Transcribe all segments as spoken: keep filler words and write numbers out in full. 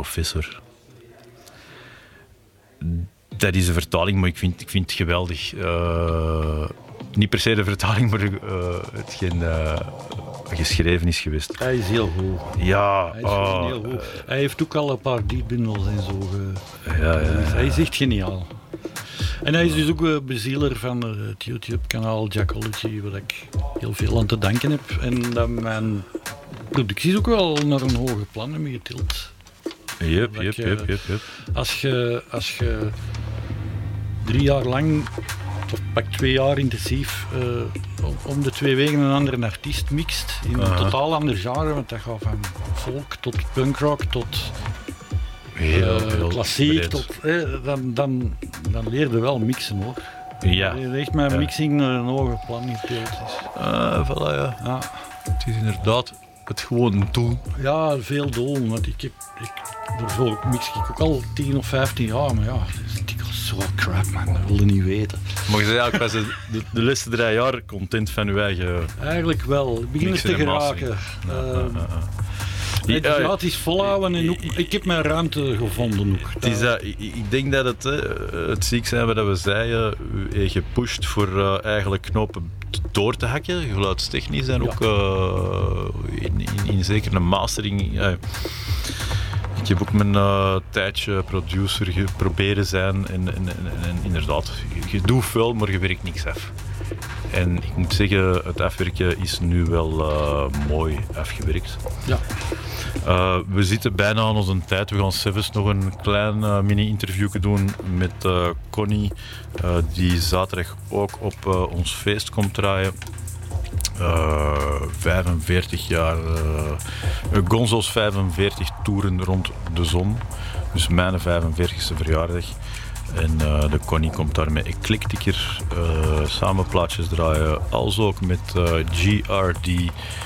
professor. Dat is een vertaling, maar ik vind, ik vind het geweldig. Uh, niet per se de vertaling, maar uh, hetgeen uh, geschreven is geweest. Hij is heel goed. Ja. Hij, is oh, heel goed. Uh, hij heeft ook al een paar diepbundels en zo. Ge... Ja, ja, ja. Dus hij is echt geniaal. En hij is dus ook uh, bezieler van het YouTube-kanaal Jackology, waar ik heel veel aan te danken heb. En dat mijn producties ook wel naar een hoger plan hebben getild. Yep, yep, yep, yep, yep. Als je, als je drie jaar lang, of pak twee jaar intensief, uh, om, om de twee weken een andere artiest mixt, in een uh-huh. totaal ander genre, want dat gaat van folk tot punkrock tot heel, uh, heel klassiek, tot, eh, dan, dan, dan leer je wel mixen hoor. Ja. Echt mijn ja. mixing naar een hoger plan getild is. Uh, voilà, ja. ja. Het is inderdaad het gewoon doen. Ja, veel doen. Want ik heb, ik, bijvoorbeeld mix ik ook al tien of vijftien jaar, maar ja, dat is zo crap man, dat wil je niet weten. Maar je zei eigenlijk de, de, de laatste drie jaar content van je eigen... Eigenlijk wel, ik begin er te geraken. Ja, uh, ja, ja. Ja, dus ja, het is volhouden en ook, ik heb mijn ruimte gevonden ook. Het is, uh, ik, ik denk dat het, uh, het ziek zijn wat we zeiden, u gepusht voor uh, eigenlijk knopen door te hakken, geluidstechnisch en ja. ook uh, in, in, in zeker een mastering. Uh, ik heb ook mijn uh, tijdje producer geprobeerd zijn en, en, en, en inderdaad, je, je doet veel, maar je werkt niks af. En ik moet zeggen, het afwerken is nu wel uh, mooi afgewerkt. Ja. Uh, we zitten bijna aan onze tijd. We gaan zelfs nog een klein uh, mini-interview doen met uh, Connie, uh, die zaterdag ook op uh, ons feest komt draaien. Uh, vijfenveertig jaar uh, Gonzo's vijfenveertig toeren rond de zon. Dus mijn vijfenveertigste verjaardag. En uh, de Connie komt daar met Eclecticer uh, samen plaatjes draaien. Als ook met uh, G R D.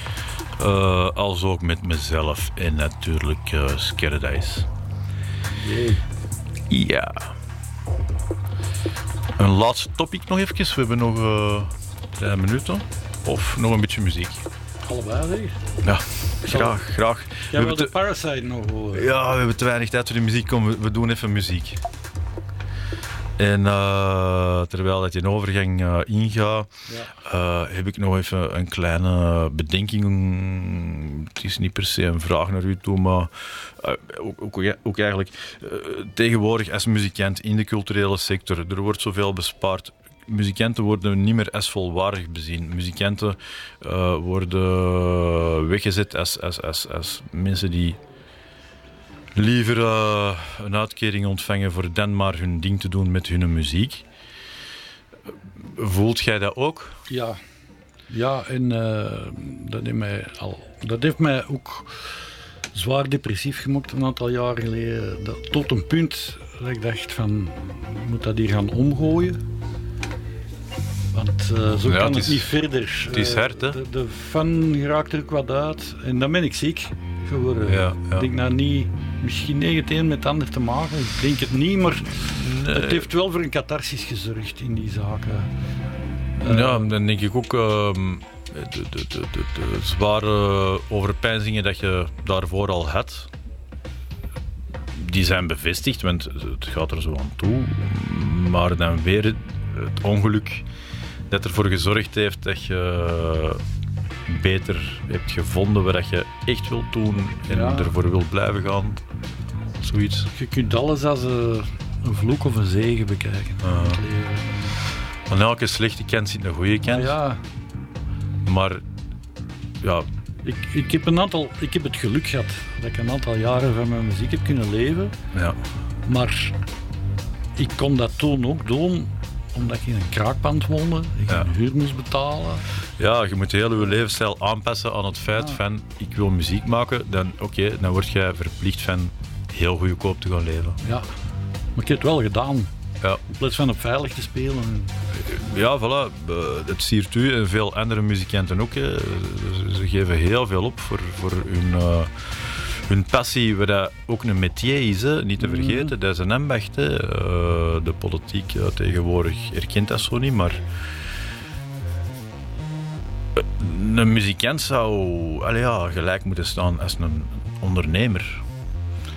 Uh, als ook met mezelf. En natuurlijk uh, Skeradijs. Jee. Ja. Een laatste topic nog even. We hebben nog uh, drie minuten. Of nog een beetje muziek. Allebei zeg. Ja, graag, graag. Jij wil de te... Parasite nog horen? Ja, we hebben te weinig tijd voor de muziek. Kom, we, we doen even muziek. En uh, terwijl dat je een overgang uh, ingaat, ja. uh, heb ik nog even een kleine bedenking. Het is niet per se een vraag naar u toe, maar uh, ook, ook, ook eigenlijk uh, tegenwoordig als muzikant in de culturele sector, er wordt zoveel bespaard. Muzikanten worden niet meer als volwaardig bezien. Muzikanten uh, worden weggezet als, als, als, als mensen die liever uh, een uitkering ontvangen voor dan maar hun ding te doen met hun muziek. Voelt jij dat ook? Ja, ja en uh, dat, heeft mij al, dat heeft mij ook zwaar depressief gemaakt een aantal jaren geleden. Dat, tot een punt dat ik dacht van, ik moet dat hier gaan omgooien. Want uh, zo ja, kan het, het is, niet verder. Het is hard, hè? De, de fan raakt er ook wat uit. En dan ben ik ziek geworden. Ja, ja. Ik denk nou niet, misschien heeft het een met het ander te maken. Ik denk het niet, maar nee. Het heeft wel voor een catharsis gezorgd in die zaken. Uh, ja, dan denk ik ook uh, de, de, de, de, de zware overpeinzingen dat je daarvoor al had, die zijn bevestigd, want het gaat er zo aan toe. Maar dan weer het ongeluk dat ervoor gezorgd heeft dat je beter hebt gevonden wat je echt wilt doen en ja. ervoor wilt blijven gaan. Zoiets. Je kunt alles als een, een vloek of een zegen bekijken. Uh, aan elke slechte kant zit een goede kant. Ja. Maar ja. Ik, ik, heb een aantal, ik heb het geluk gehad dat ik een aantal jaren van mijn muziek heb kunnen leven. Ja. Maar ik kon dat toen ook doen omdat ik in een kraakpand woonde, ik ja. een huur moest betalen. Ja, je moet heel je levensstijl aanpassen aan het feit ja. van ik wil muziek maken, dan oké, okay, dan word jij verplicht van heel goedkoop te gaan leven. Ja, maar ik heb het wel gedaan. Ja. In plaats van op veilig te spelen. Ja, voilà. Dat siert u en veel andere muzikanten ook. Hè. Ze geven heel veel op voor, voor hun, uh, hun passie, wat dat ook een métier is, hè. Niet te vergeten. Mm. Dat is een ambacht. Hè. Uh, de politiek uh, tegenwoordig erkent dat zo niet, maar een muzikant zou allee, ja, gelijk moeten staan als een ondernemer.